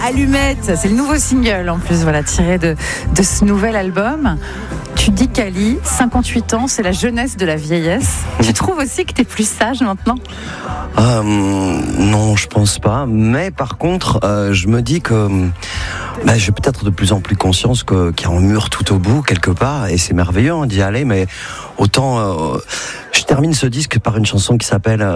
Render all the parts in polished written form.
Allumette, c'est le nouveau single en plus, voilà, tiré de ce nouvel album. Tu dis Kali, 58 ans, c'est la jeunesse de la vieillesse. Tu trouves aussi que t'es plus sage maintenant ? Non, je pense pas. Mais par contre, je me dis que j'ai peut-être de plus en plus conscience qu'il y a un mur tout au bout, quelque part, et c'est merveilleux d'y aller, mais autant... je termine ce disque par une chanson qui s'appelle...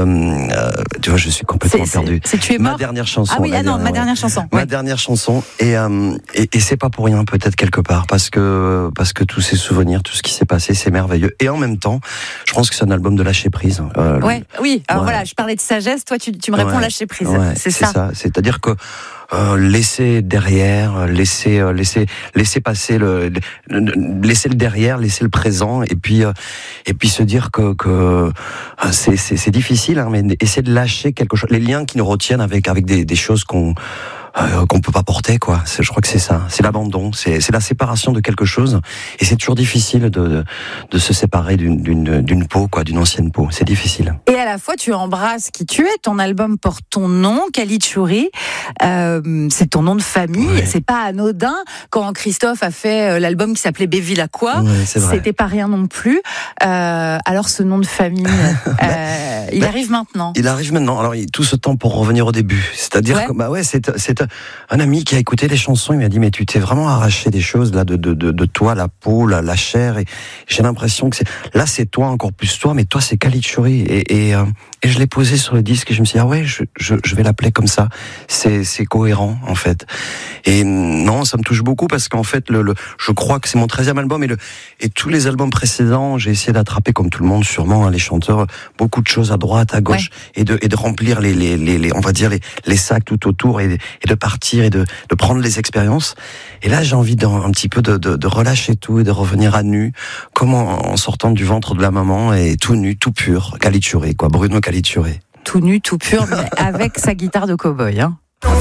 tu vois, je suis complètement perdu. C'est Tu es mort ? Ma dernière chanson. Ah oui, ma dernière chanson. Ma dernière chanson. Et c'est pas pour rien, peut-être, quelque part, parce que tous ces souvenirs, tout ce qui s'est passé, c'est merveilleux. Et en même temps, je pense que c'est un album de lâcher prise. Oui, alors voilà, je parlais de sagesse, toi tu me réponds lâcher prise. Ouais, c'est ça. C'est-à-dire que laisser derrière, laisser passer laisser le derrière, laisser le présent, et puis se dire que c'est difficile, mais essayer de lâcher quelque chose, les liens qui nous retiennent avec des choses qu'on peut pas porter, quoi. Je crois que c'est ça. C'est l'abandon. C'est la séparation de quelque chose. Et c'est toujours difficile de se séparer d'une peau, quoi, d'une ancienne peau. C'est difficile. Et à la fois, tu embrasses qui tu es. Ton album porte ton nom, Kali Tchouri. C'est ton nom de famille. Ouais. C'est pas anodin. Quand Christophe a fait l'album qui s'appelait Bevilacqua, c'était pas rien non plus. Alors, ce nom de famille, il arrive maintenant. Il arrive maintenant. Alors, tout ce temps pour revenir au début. C'est-à-dire que, c'est un ami qui a écouté les chansons, il m'a dit, mais tu t'es vraiment arraché des choses là de toi, la peau, la chair, et j'ai l'impression que c'est toi, encore plus toi, mais toi c'est Kali Tchouri, et je l'ai posé sur le disque et je me suis dit, je vais l'appeler comme ça, c'est cohérent en fait. Et non, ça me touche beaucoup parce qu'en fait je crois que c'est mon 13e album, et tous les albums précédents, j'ai essayé d'attraper, comme tout le monde sûrement, les chanteurs, beaucoup de choses à droite, à gauche, et de remplir les on va dire les sacs tout autour, et de partir et de prendre les expériences. Et là, j'ai envie un petit peu de relâcher tout et de revenir à nu, comme en sortant du ventre de la maman, et tout nu, tout pur. Kali Tchouri, quoi. Bruno Kali Tchouri. Tout nu, tout pur, mais avec sa guitare de cow-boy, hein.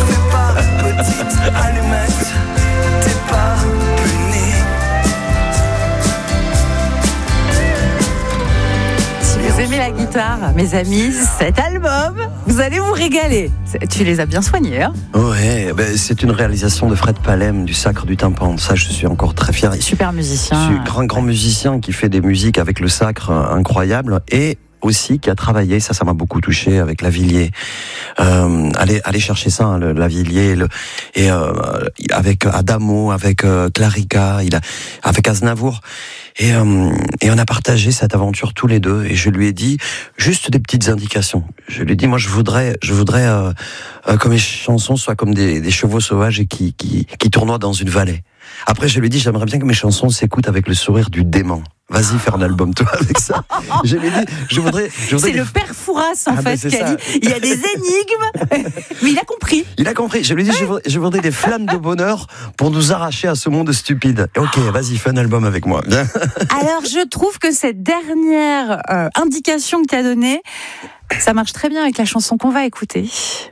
Vous aimez la guitare, mes amis, cet album, vous allez vous régaler. Tu les as bien soignés, hein ? Ouais, c'est une réalisation de Fred Palem, du Sacre du Tympan. Ça, je suis encore très fier. Super musicien. Je suis grand musicien qui fait des musiques avec le Sacre incroyable, et aussi qui a travaillé, ça m'a beaucoup touché, avec Lavilliers. Allez chercher ça, hein, Lavilliers, et avec Adamo, avec Clarica, avec Aznavour. Et on a partagé cette aventure tous les deux, et je lui ai dit juste des petites indications. Je lui ai dit, moi je voudrais que mes chansons soient comme des chevaux sauvages et qui tournoient dans une vallée. Après, je lui ai dit, j'aimerais bien que mes chansons s'écoutent avec le sourire du dément. Vas-y, faire un album, toi, avec ça. Je lui ai dit, je voudrais c'est le père Fouras, en fait, qui a dit, il y a des énigmes, mais il a compris. Il a compris. Je lui ai dit, je voudrais des flammes de bonheur pour nous arracher à ce monde stupide. Ok, vas-y, fais un album avec moi. Alors, je trouve que cette dernière indication que tu as donnée, ça marche très bien avec la chanson qu'on va écouter.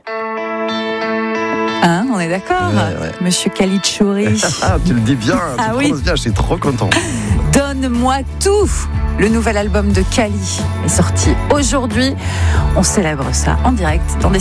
Hein, on est d'accord, ouais. Monsieur Kali Tchouri. Tu le dis bien, tu prononces bien, je suis trop content. Donne-moi tout. Le nouvel album de Kali est sorti aujourd'hui. On célèbre ça en direct dans des